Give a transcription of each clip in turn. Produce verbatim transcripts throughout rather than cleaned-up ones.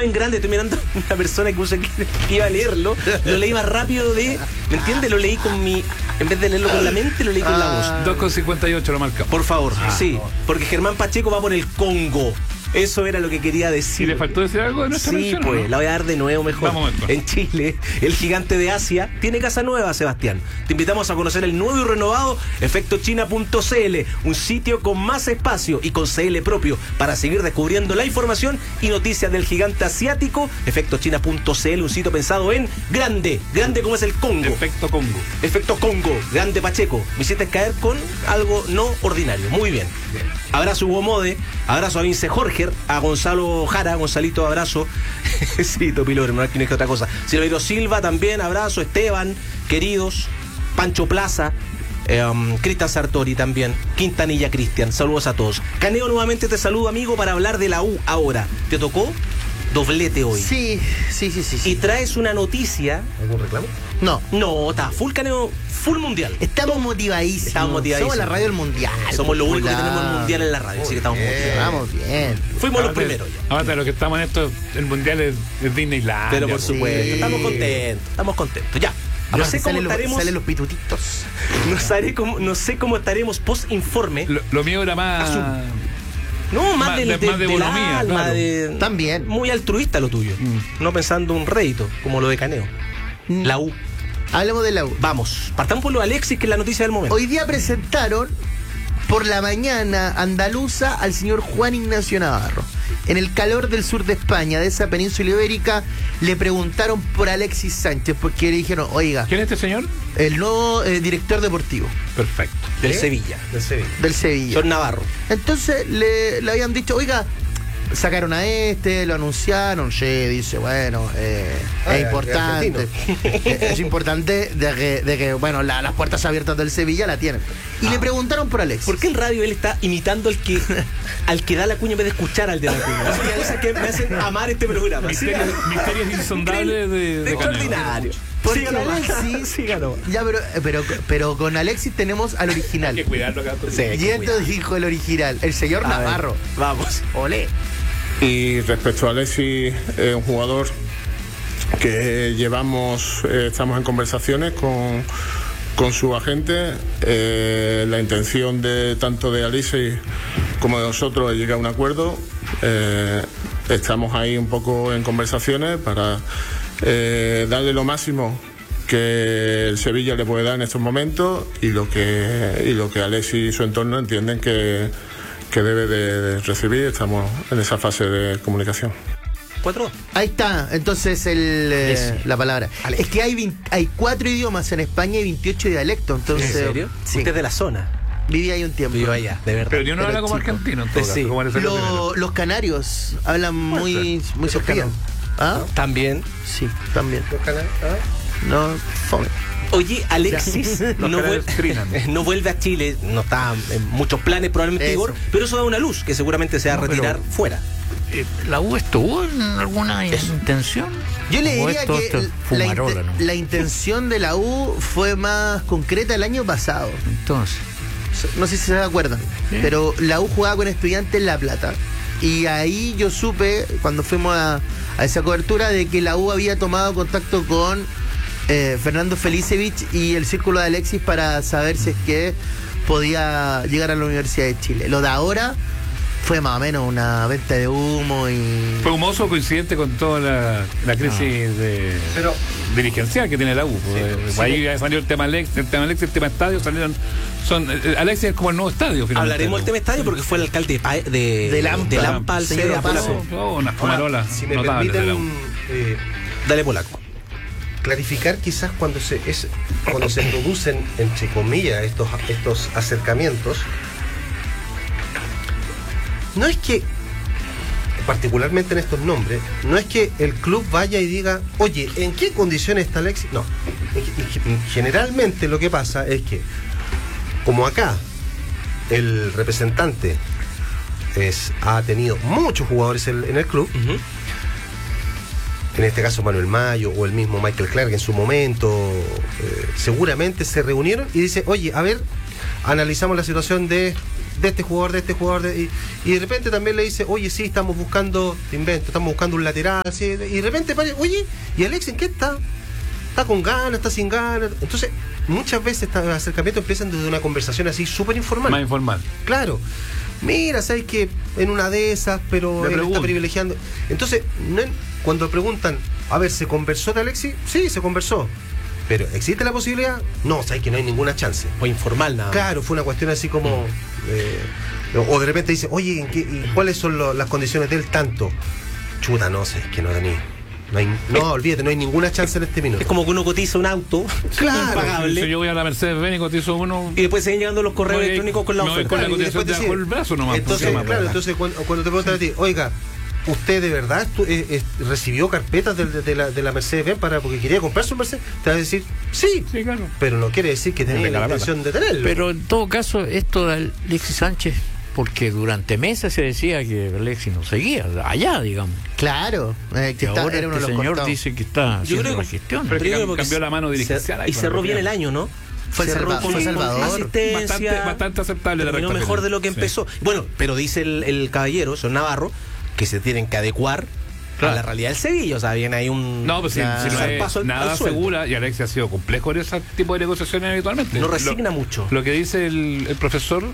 en grande. Estoy mirando una persona que, puso que, que iba a leerlo. Lo leí más rápido de... ¿Me entiendes? Lo leí con mi... En vez de leerlo con la mente, lo leí con ah, la voz. dos con cincuenta y ocho lo marca. Por favor, ah, sí. No. Porque Germán Pacheco va por el Congo. Eso era lo que quería decir. ¿Y le faltó decir algo de nuestra Sí, mención, pues, ¿no? la voy a dar de nuevo mejor. Vamos, en Chile, el gigante de Asia tiene casa nueva, Sebastián. Te invitamos a conocer el nuevo y renovado efecto china punto c l, un sitio con más espacio y con C L propio para seguir descubriendo la información y noticias del gigante asiático. efecto china punto c l, un sitio pensado en grande, grande como es el Congo. Efecto Congo. Efecto Congo, grande Pacheco. Me hiciste caer con algo no ordinario. Muy bien. bien. Abrazo Hugo Mode, abrazo a Vince Jorge, a Gonzalo Jara, Gonzalito, abrazo. Sí, Topilore, no es que no es que otra cosa. Silveiro Silva también, abrazo. Esteban, queridos. Pancho Plaza, eh, um, Cristian Sartori también. Quintanilla Cristian, saludos a todos. Caneo, nuevamente te saludo, amigo, para hablar de la U ahora. ¿Te tocó? Doblete hoy. Sí, sí, sí, sí. sí. Y traes una noticia. ¿Algún reclamo? No. No, está full Caneo, full mundial. Estamos motivadísimos. Estamos motivadísimos. Somos la radio del mundial. Somos lo único la... que tenemos el mundial en la radio, así que estamos bien, motivados. Vamos bien. Fuimos ahora los primeros ya. Ahora lo que estamos en esto, el mundial es, es Disneyland. Pero por sí. supuesto, estamos contentos, estamos contentos. Ya. No Ahora sé cómo salen estaremos. Los, salen los pitutitos. No, sé cómo, no sé cómo estaremos post informe. Lo, lo mío era más. Azul. No, más, más del, de, de, más de del bonomía, alma, claro. de, También. Muy altruista lo tuyo. Mm. No pensando un rédito, como lo de Caneo. Mm. La U. Hablemos de la U. Vamos, partamos por lo de Alexis, que es la noticia del momento. Hoy día presentaron por la mañana andaluza al señor Juan Ignacio Navarro. En el calor del sur de España, de esa península ibérica, le preguntaron por Alexis Sánchez, porque le dijeron, oiga, ¿quién es este señor? El nuevo eh, director deportivo. Perfecto. Del ¿Eh? Sevilla. Del Sevilla. Del Sevilla. Señor Navarro. Entonces le, le habían dicho, oiga, sacaron a este, lo anunciaron, sí, dice, bueno, eh, ah, es importante. Es importante de que, de que bueno, la, las puertas abiertas del Sevilla la tienen. Y ah. le preguntaron por Alexis. ¿Por qué en radio él está imitando al que al que da la cuña en vez de escuchar al de la cuña? Así que cosas que me hacen amar este programa. Misterios, misterios insondables de, de, de extraordinario. Porque sígalo, Alexis, sígalo. Ya, pero, pero, pero con Alexis tenemos al original. Hay que cuidarlo acá. Sí, y esto dijo el original, el señor a Navarro. Ver, vamos. Olé. Y respecto a Alexis, es un jugador que llevamos, eh, estamos en conversaciones con, con su agente. Eh, la intención de tanto de Alexis como de nosotros es llegar a un acuerdo. Eh, estamos ahí un poco en conversaciones para eh, darle lo máximo que el Sevilla le puede dar en estos momentos y lo que, y lo que Alexis y su entorno entienden que que debe de recibir. Estamos en esa fase de comunicación. ¿Cuatro? Ahí está, entonces el, eh, la palabra. Alexis. Es que hay, veinte, hay cuatro idiomas en España y veintiocho dialectos. Entonces, ¿en serio? Sí. Usted es de la zona. Viví ahí un tiempo. Vivo allá, de verdad. Pero yo no Pero hablo como chico. argentino, en todo Sí. caso, como Lo, los canarios hablan muy, muy cercano. ¿Ah? También. Sí, también. ¿Los canarios? ¿Ah? No, fome. Oye, Alexis no, vuel- no vuelve a Chile, no está en muchos planes probablemente, Eso. Igor, pero eso da una luz, que seguramente se va a No, retirar pero- fuera. Eh, ¿La U estuvo en alguna intención? Yo le ¿O diría esto- que esto es la, fumarola, inte- ¿no? la intención de la U fue más concreta el año pasado. Entonces, No sé si se acuerdan, Sí. pero la U jugaba con Estudiantes en La Plata. Y ahí yo supe, cuando fuimos a, a esa cobertura, de que la U había tomado contacto con eh, Fernando Felicevich y el círculo de Alexis para saber si es que podía llegar a la Universidad de Chile. Lo de ahora fue más o menos una venta de humo y... Fue humoso, coincidente con toda la, la crisis No. de, Pero- dirigencial que tiene la U. Pues, sí. ahí ya salió el tema Alex, el tema Alex, el tema estadio, salieron. Son, eh, Alex es como el nuevo estadio, finalmente. Hablaremos del tema estadio porque fue el alcalde de, Pa- de, De Lampa. de Lampa al Señor C D A Palacio. Polaco. Oh, una fumarola. Ahora, si me notable de la U. permiten eh, Dale, Polaco. clarificar quizás cuando se es cuando se producen entre comillas estos estos acercamientos, no es que particularmente en estos nombres, no es que el club vaya y diga, oye, ¿en qué condiciones está Alexis? No, generalmente lo que pasa es que como acá el representante es, ha tenido muchos jugadores en, en el club, Uh-huh. en este caso Manuel Mayo o el mismo Michael Clark en su momento, eh, seguramente se reunieron y dice, oye, a ver, analizamos la situación de, de este jugador, de este jugador, de, y, y de repente también le dice, oye, sí, estamos buscando, te invento, estamos buscando un lateral, sí, y de repente, oye, ¿y Alex en qué está? Está con ganas, está sin ganas. Entonces, muchas veces estos acercamientos empiezan desde una conversación así súper informal. Más informal. Claro. Mira, ¿sabes qué? En una de esas, pero él está privilegiando. Entonces, no, cuando preguntan, a ver, ¿se conversó de Alexis? Sí, se conversó. Pero, ¿existe la posibilidad? No, ¿sabes que no hay ninguna chance? Fue informal nada. Claro, fue una cuestión así como... Eh, o de repente dice, oye, ¿en qué, y ¿cuáles son lo, las condiciones del tanto? Chuta, no sé, es que no tenía... No, hay, no, olvídate, no hay ninguna chance en este minuto. Es como que uno cotiza un auto claro, impagable. Si yo voy a la Mercedes-Benz y cotizo uno... Y después siguen llegando los correos voy, electrónicos con la oferta. Con la claro, cotización de bajo el brazo nomás. Entonces, claro, para entonces cuando, cuando te preguntan a ti, oiga, ¿usted de verdad estu- eh, eh, recibió carpetas de, de, de la, de la Mercedes-Benz para, porque quería comprarse un Mercedes? Te va a decir, sí, sí, claro. Pero no quiere decir que tenía la intención de tenerlo. Pero en todo caso, esto de Alexis Sánchez, porque durante meses se decía que Alexis no seguía allá, digamos. Claro, eh, que y está, ahora era uno este de los señor cortados. dice que está Yo haciendo creo la que- gestión. pero- Pero Cambió porque la mano dirigencial ahí y con cerró la bien el propiedad. año, ¿no? Fue Cerró- cerró con fue Salvador. asistencia, Bastante, bastante aceptable la terminó recta mejor final. de lo que Sí. empezó. Bueno, pero dice el, el caballero, son Navarro, que se tienen que adecuar Claro. a la realidad del Sevilla. O sea, viene ahí un... No, pues si, Claro. si no es Paso al- nada al sueldo. segura, y Alexis ha sido complejo en ese tipo de negociaciones habitualmente. No resigna lo, mucho. Lo que dice el, el profesor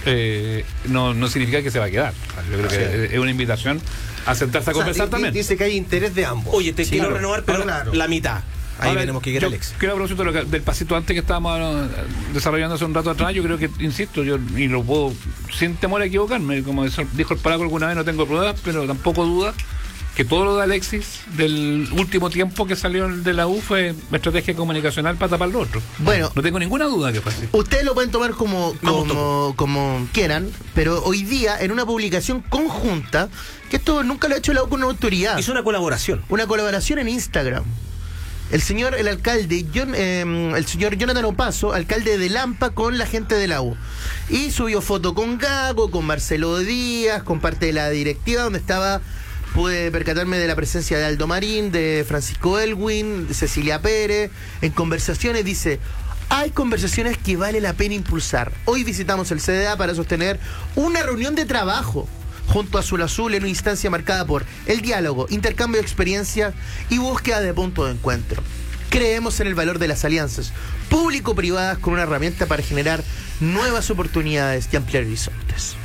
eh, no, no significa que se va a quedar. Yo creo que es una invitación a sentarse a O sea, conversar di- también. dice que hay interés de ambos. Oye, te Sí, quiero claro. renovar, pero Claro. la mitad. Ahí Ahora, tenemos que ir yo Alex. Quiero a propósito de lo que- del pasito antes que estábamos eh, desarrollando hace un rato atrás, yo creo que, insisto, yo y lo puedo, sin temor a equivocarme, como dijo el Palaco alguna vez, no tengo pruebas, pero tampoco duda que todo lo de Alexis del último tiempo que salió de la U fue estrategia comunicacional para tapar lo otro. Bueno. No tengo ninguna duda que fue así. Ustedes lo pueden tomar como, Vamos, como, como quieran, pero hoy día en una publicación conjunta, que esto nunca lo ha hecho la U con una autoridad, Hizo una colaboración. una colaboración en Instagram. El señor, el alcalde, John, eh, el señor Jonathan Opaso, alcalde de Lampa, con la gente de la U. Y subió foto con Gago, con Marcelo Díaz, con parte de la directiva, donde estaba, pude percatarme de la presencia de Aldo Marín, de Francisco Elwin, de Cecilia Pérez. En conversaciones dice, hay conversaciones que vale la pena impulsar. Hoy visitamos el C D A para sostener una reunión de trabajo junto a Azul Azul en una instancia marcada por el diálogo, intercambio de experiencias y búsqueda de puntos de encuentro. Creemos en el valor de las alianzas público-privadas como una herramienta para generar nuevas oportunidades y ampliar horizontes.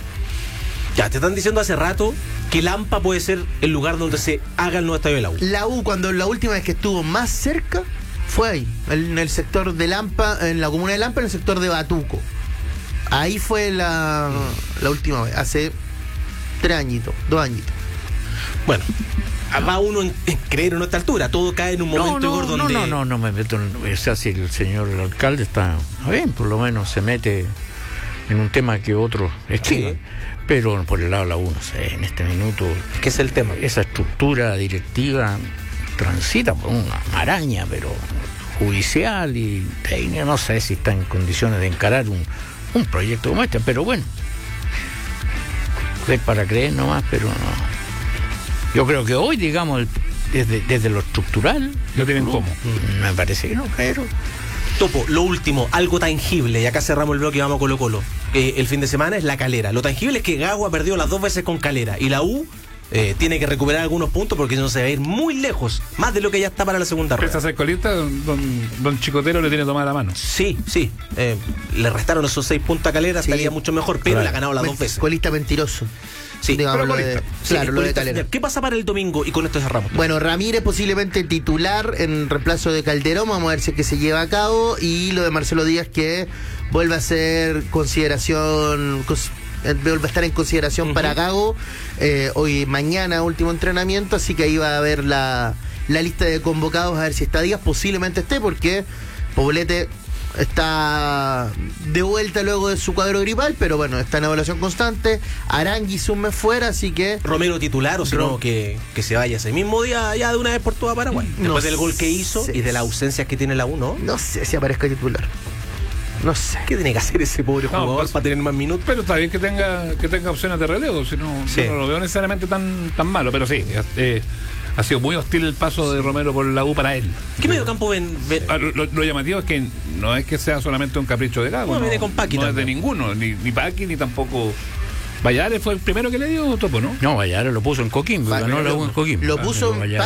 Ya, te están diciendo hace rato que Lampa puede ser el lugar donde se haga el nuevo estadio de la U. La U, cuando la última vez que estuvo más cerca, fue ahí, en el sector de Lampa, en la comuna de Lampa, en el sector de Batuco. Ahí fue la, la última vez, hace tres añitos, dos añitos. Bueno, va uno en, en creer en esta altura. Todo cae en un momento, No, no, Igor, no, donde... no, no, no me meto en... O sea, si el señor el alcalde está bien, por lo menos se mete en un tema que otros esquivan. Sí. Pero por el lado de la U, no sé, en este minuto, Es que es el tema. esa estructura directiva transita por una maraña, pero judicial y técnica, no sé si está en condiciones de encarar un, un proyecto como este, pero bueno, es para creer nomás, pero no. Yo creo que hoy, digamos, el- desde, desde lo estructural, No tienen no, cómo. me parece que no, pero... Topo, lo último, algo tangible, y acá cerramos el bloque y vamos a Colo Colo. Eh, el fin de semana es la Calera. Lo tangible es que Gago ha perdido las dos veces con Calera y la U eh, tiene que recuperar algunos puntos porque si no se va a ir muy lejos, más de lo que ya está para la segunda Empieza a rueda. ser colista, don, don Chicotero le tiene tomada la mano. Sí, sí. eh, le restaron esos seis puntos a Calera, Sí. estaría mucho mejor, pero Claro. le ha ganado las Men- dos veces. Colista mentiroso. Sí, Digamos, pero lo de- colista. Sí, claro, lo de colista. Calera. ¿Qué pasa para el domingo? Y con esto cerramos. Bueno, Ramírez posiblemente titular en reemplazo de Calderón, vamos a ver si es que se lleva a cabo, y lo de Marcelo Díaz que vuelve a ser consideración, cons- eh, vuelve a estar en consideración Ujú. para Gago, eh, hoy, mañana, último entrenamiento, así que ahí va a haber la, la lista de convocados, a ver si está Díaz, posiblemente esté, porque Poblete está de vuelta luego de su cuadro gripal, pero bueno, está en evaluación constante. Aranguis un mes fuera, así que Romero titular o si no Rom- que, que se vaya ese mismo día ya de una vez por toda Paraguay. No Después del gol que hizo sé. y de las ausencias que tiene la U, ¿no? no sé si aparezca titular. No sé. ¿Qué tiene que hacer ese pobre No, jugador pues- para tener más minutos? Pero está bien que tenga que tenga opciones de relevo, si no, Sí. yo no lo veo necesariamente tan tan malo, pero sí, eh, ha sido muy hostil el paso de Romero por la U para él. ¿Qué medio campo ven? ven? Ah, Lo, lo llamativo es que no es que sea solamente un capricho de Gago. No, No, viene con Paqui no es de también. ninguno, ni, ni Paqui, ni tampoco. Valladares fue el primero que le dio Topo, ¿no? No, Valladares lo puso en Coquimbo, Va- ganó la U en Coquimbo. Lo Ah, puso pero Valladares-